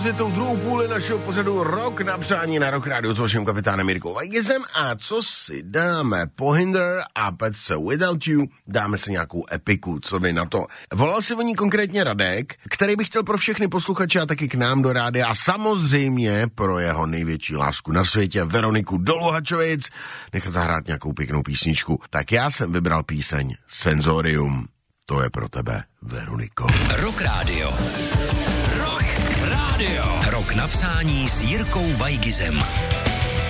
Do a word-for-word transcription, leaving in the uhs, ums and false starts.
Je tou druhou půli našeho pořadu Rok na přání na Rock Radio s vaším kapitánem Jirkou Weigizem a co si dáme? Pohinder a Pets Without You, dáme si nějakou epiku, co vy na to? Volal si o ní konkrétně Radek, který by chtěl pro všechny posluchače a taky k nám do rádia a samozřejmě pro jeho největší lásku na světě, Veroniku Doluhačovic, nechat zahrát nějakou pěknou písničku. Tak já jsem vybral píseň Senzorium. To je pro tebe, Veroniko. Rock Radio. Rock Radio. Rok na přání s Jirkou Weigizem.